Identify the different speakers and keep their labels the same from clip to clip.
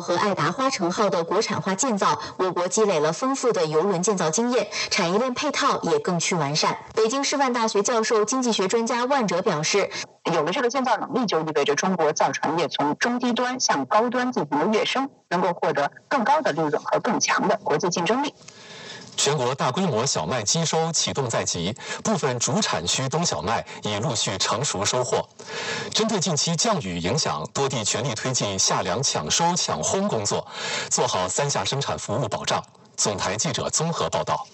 Speaker 1: 和爱达花城号的国产化建造，我国积累了丰富的邮轮建造经验，产业链配套也更趋完善。北京师范大学教授、经济学专家万哲表示，
Speaker 2: 有了这个建造能力，就意味着中国造船业从中低端向高端进行了跃升，能够获得更高的利润和更强的国际竞争力。
Speaker 3: 全国大规模小麦机收启动在即，部分主产区冬小麦已陆续成熟收获。针对近期降雨影响，多地全力推进夏粮抢收抢烘工作，做好三下生产服务保障。总台记者综合报道。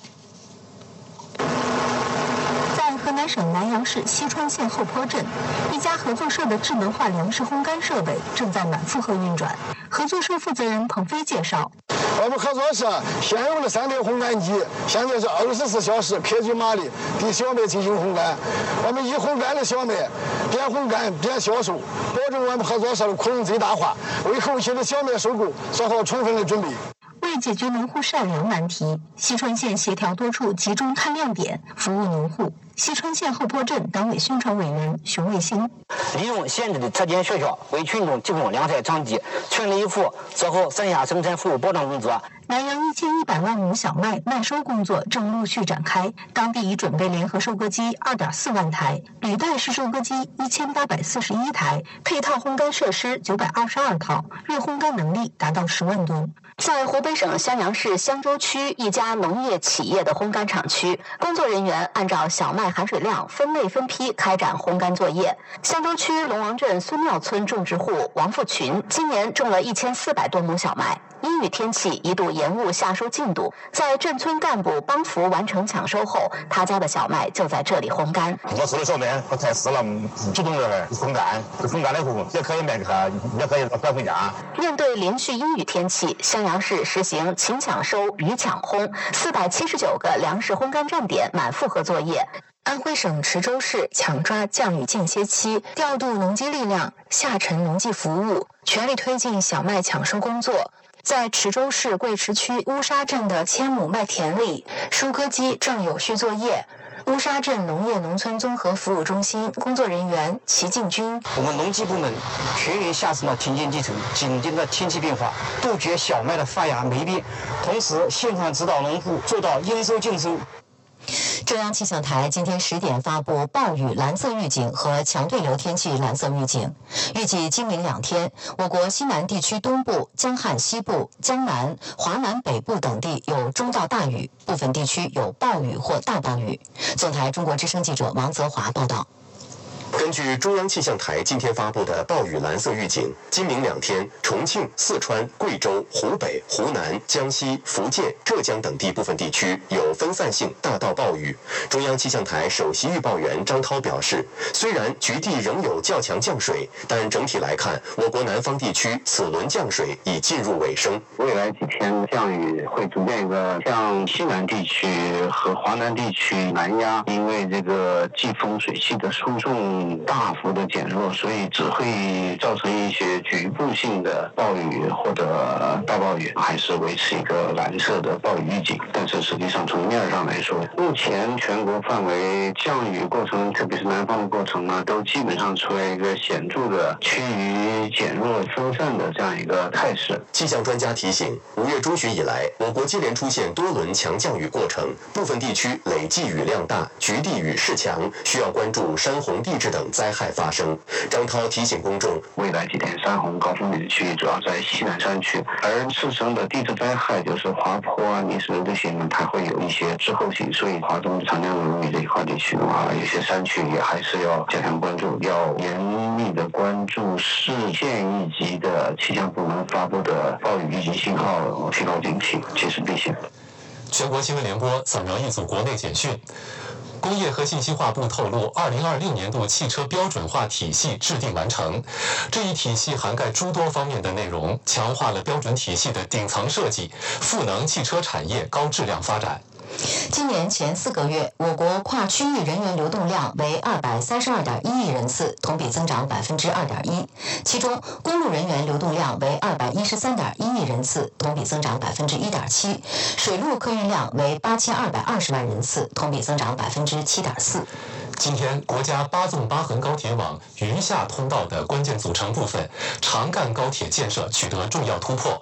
Speaker 4: 河南省南阳市西川县后坡镇，一家合作社的智能化粮食烘干设备正在满负荷运转。合作社负责人彭飞介绍，
Speaker 5: 我们合作社现有的3台烘干机，现在是24小时科举马力对小麦进行烘干。我们以烘干的小麦边烘干边销售，保证我们合作社的库存最大化，为后期的小麦收购做好充分的准备。
Speaker 4: 为解决农户晒粮难题，西川县协调多处集中看亮点，服务农户。西川县后坡镇党委宣传委员熊卫星，
Speaker 6: 利用现有的特点学校为群众提供粮菜场地，全力以赴做好三下生产服务保障工作。
Speaker 4: 南阳1100万亩小麦麦收工作正陆续展开，当地已准备联合收割机2.4万台，履带式收割机1841台，配套烘干设施922套，月烘干能力达到10万吨。
Speaker 1: 在湖北省襄阳市襄州区一家农业企业的烘干厂区，工作人员按照小麦含水量分类分批开展烘干作业。襄州区龙王镇孙庙村种植户王富群今年种了1400多亩小麦，阴雨天气一度延误夏收进度，在镇村干部帮扶完成抢收后，他家的小麦就在这里烘干。
Speaker 7: 我收的小麦和太湿了，主动的烘干，烘干了以后也可以卖给他，也可以带回家。
Speaker 1: 面对连续阴雨天气，襄阳市实行勤抢收、雨抢烘，479个粮食烘干站点满负荷作业。安徽省池州市抢抓降雨间歇期，调度农机力量，下沉农技服务，全力推进小麦抢收工作。在池州市贵池区乌沙镇的1000亩麦田里，收割机正有序作业。乌沙镇农业农村综合服务中心工作人员齐进军，
Speaker 6: 我们农技部门全员下沉到田间地头，紧盯着天气变化，杜绝小麦的发芽霉变，同时现场指导农户做到应收尽收。
Speaker 1: 中央气象台今天10点发布暴雨蓝色预警和强对流天气蓝色预警，预计今明2天，我国西南地区东部、江汉西部、江南、华南北部等地有中到大雨，部分地区有暴雨或大暴雨。总台中国之声记者王泽华报道。
Speaker 3: 根据中央气象台今天发布的暴雨蓝色预警，今明2天，重庆、四川、贵州、湖北、湖南、江西、福建、浙江等地部分地区有分散性大到暴雨。中央气象台首席预报员张涛表示，虽然局地仍有较强降水，但整体来看，我国南方地区此轮降水已进入尾声。
Speaker 8: 未来几天降雨会逐渐向西南地区和华南地区南压，因为这个季风水系的输送大幅的减弱，所以只会造成一些局部性的暴雨或者大暴雨，还是维持一个蓝色的暴雨预警。但是实际上从面上来说，目前全国范围降雨过程，特别是南方的过程呢，都基本上出现一个显著的趋于减弱分散的这样一个态势。
Speaker 3: 气象专家提醒，5月中旬以来，我国接连出现多轮强降雨过程，部分地区累计雨量大，局地雨势强，需要关注山洪地质等灾害发生。张涛提醒公众，
Speaker 8: 未来几天山洪高风险区域主要在西南山区，而次生的地质灾害就是滑坡啊、泥石流这些呢，它会有一些滞后性，所以华东长江流域这一块地区的话，有些山区也还是要加强关注，要严密的关注市县一级的气象部门发布的暴雨预警信号，提高警惕，及时避险。
Speaker 3: 全国新闻联播扫描一组国内简讯。工业和信息化部透露，2026年度汽车标准化体系制定完成。这一体系涵盖诸多方面的内容，强化了标准体系的顶层设计，赋能汽车产业高质量发展。
Speaker 1: 今年前4个月，我国跨区域人员流动量为232.1亿人次，同比增长2.1%。其中，公路人员流动量为213.1亿人次，同比增长1.7%；水路客运量为8220万人次，同比增长7.4%。
Speaker 3: 今天，国家8纵8横高铁网余下通道的关键组成部分长赣高铁建设取得重要突破。